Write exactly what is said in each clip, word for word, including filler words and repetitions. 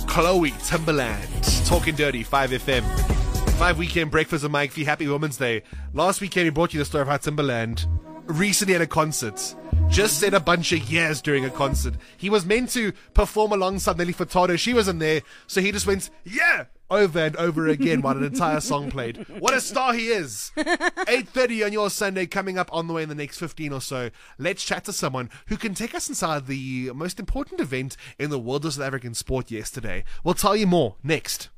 Chloe Timberland, Talking Dirty, five F M. five Weekend Breakfast with Mike V. Happy Women's Day. Last weekend we brought you the story of how Timberland recently at a concert just said a bunch of years during a concert. He was meant to perform alongside Nelly Furtado. She wasn't there, so he just went, yeah, over and over again while an entire song played. What a star he is. eight thirty on your Sunday, coming up on the way in the next fifteen or so. Let's chat to someone who can take us inside the most important event in the world of South African sport yesterday. We'll tell you more next.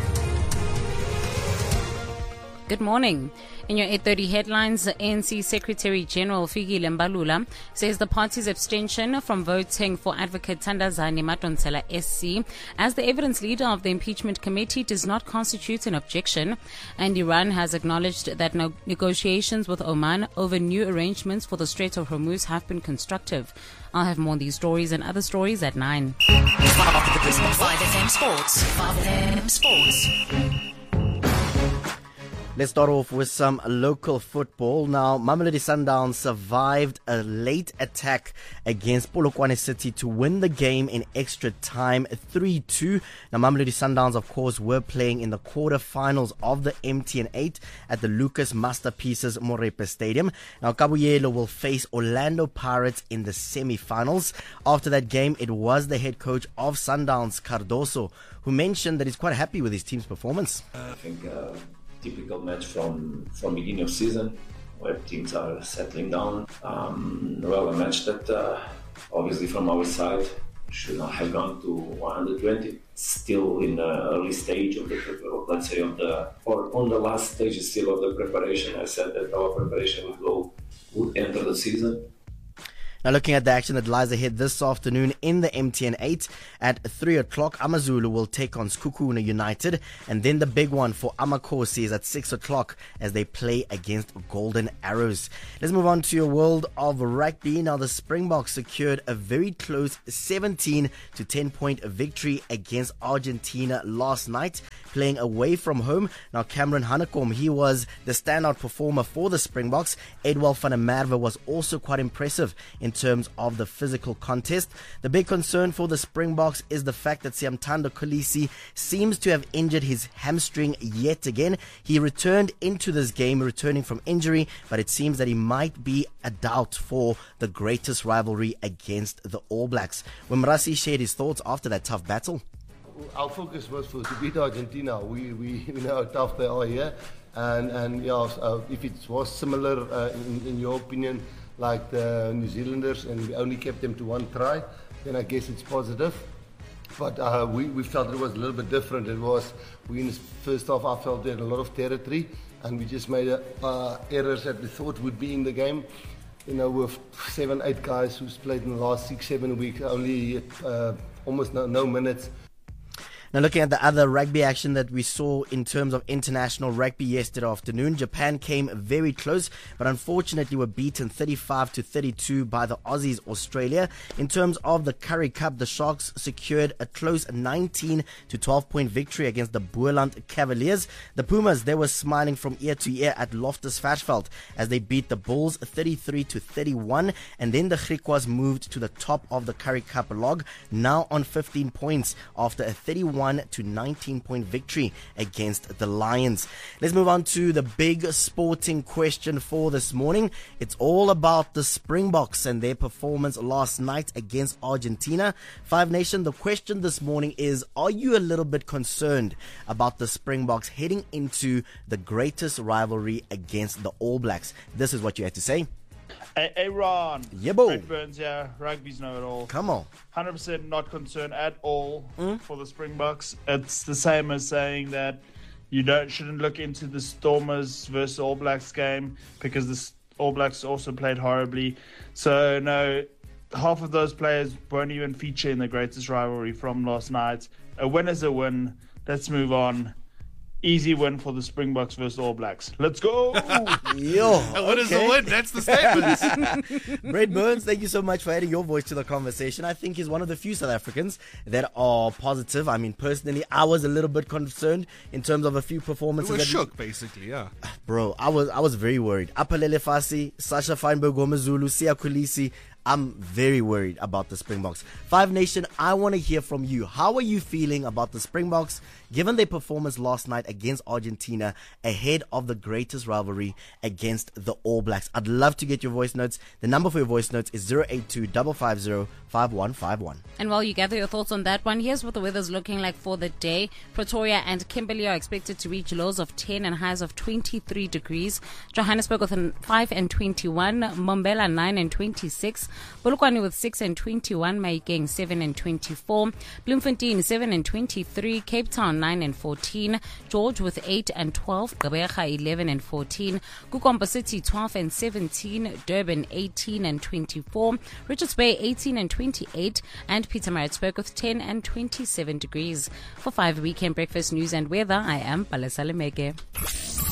Good morning. In your eight thirty headlines, the A N C Secretary-General Fikile Mbalula says the party's abstention from voting for Advocate Thandazani Madonsela S C as the evidence leader of the impeachment committee does not constitute an objection. And Iran has acknowledged that no negotiations with Oman over new arrangements for the Strait of Hormuz have been constructive. I'll have more on these stories and other stories at nine. five F M Sports. five F M Sports. Let's start off with some local football. Now, Mamelodi Sundowns survived a late attack against Polokwane City to win the game in extra time, three two. Now, Mamelodi Sundowns, of course, were playing in the quarterfinals of the M T N eight at the Lucas Masterpieces Morepe Stadium. Now, Kabuyelo will face Orlando Pirates in the semi-finals. After that game, it was the head coach of Sundowns, Cardoso, who mentioned that he's quite happy with his team's performance. I think uh typical match from from beginning of season where teams are settling down. Um, well, a match that uh, obviously from our side should not have gone to one hundred twenty. Still in the early stage of the, let's say, of the or on the last stage still of the preparation. I said that our preparation would go would enter the season. Now, looking at the action that lies ahead this afternoon in the M T N eight at three o'clock, Amazulu will take on Skukuna United, and then the big one for Amakhosi is at six o'clock as they play against Golden Arrows. Let's move on to your world of rugby. Now, the Springboks secured a very close seventeen to ten point victory against Argentina last night, playing away from home. Now, Cameron Hanekom, he was the standout performer for the Springboks. Edwal van der Merwe was also quite impressive in terms of the physical contest. The big concern for the Springboks is the fact that Siamtando Kolisi seems to have injured his hamstring yet again. He returned into this game, returning from injury, but it seems that he might be a doubt for the greatest rivalry against the All Blacks. Wimrasi shared his thoughts after that tough battle. Our focus was for to beat Argentina. We we, we know how tough they are here, and and yeah, uh, if it was similar uh, in, in your opinion, like the New Zealanders, and we only kept them to one try, then I guess it's positive. But uh, we, we felt it was a little bit different. It was, we in the first half, I felt we had a lot of territory, and we just made uh, errors that we thought would be in the game. You know, with seven, eight guys who's played in the last six, seven weeks, only uh, almost no, no minutes. Now, looking at the other rugby action that we saw in terms of international rugby yesterday afternoon, Japan came very close, but unfortunately were beaten thirty-five to thirty-two by the Aussies, Australia. In terms of the Currie Cup, the Sharks secured a close nineteen to twelve point victory against the Boerland Cavaliers. The Pumas, they were smiling from ear to ear at Loftus Versfeld as they beat the Bulls thirty-three to thirty-one, and then the Griquas moved to the top of the Currie Cup log, now on fifteen points after a thirty-one to nineteen point victory against the Lions. Let's move on to the big sporting question for this morning. It's all about the Springboks and their performance last night against Argentina. Five Nation, the question this morning is, are you a little bit concerned about the Springboks heading into the greatest rivalry against the All Blacks? This is what you had to say. Hey, hey Ron. Yeah, bo. Red Burns, yeah. Rugby's know it all. Come on. one hundred percent not concerned at all Mm? for the Springboks. It's the same as saying that you don't shouldn't look into the Stormers versus All Blacks game because the All Blacks also played horribly. So, no, half of those players won't even feature in the greatest rivalry from last night. A win is a win. Let's move on. Easy win for the Springboks versus All Blacks. Let's go! Yo, What is the okay. win? That's the statement. Brett Burns, thank you so much for adding your voice to the conversation. I think he's one of the few South Africans that are positive. I mean, personally, I was a little bit concerned in terms of a few We performances. were that shook, basically, yeah. Bro, I was I was very worried. Apalele Fasi, Sasha Feinberg, Gomezulu, Sia Kulisi. I'm very worried about the Springboks. Five Nation, I want to hear from you. How are you feeling about the Springboks, given their performance last night against Argentina ahead of the greatest rivalry against the All Blacks? I'd love to get your voice notes. The number for your voice notes is zero eight two, five five zero, five one five one. And while you gather your thoughts on that one, here's what the weather's looking like for the day. Pretoria and Kimberley are expected to reach lows of ten and highs of twenty-three degrees. Johannesburg with five and twenty-one. Mbombela nine and twenty-six. Polokwane with six and twenty-one. Mahikeng seven and twenty-four. Bloemfontein seven and twenty-three. Cape Town nine and fourteen. George with eight and twelve. Gqeberha eleven and fourteen. Kukombo City twelve and seventeen. Durban eighteen and twenty-four. Richards Bay eighteen and twenty-eight. And Pietermaritzburg with ten and twenty-seven degrees. For five Weekend Breakfast News and Weather, I am Palesa Lemeke.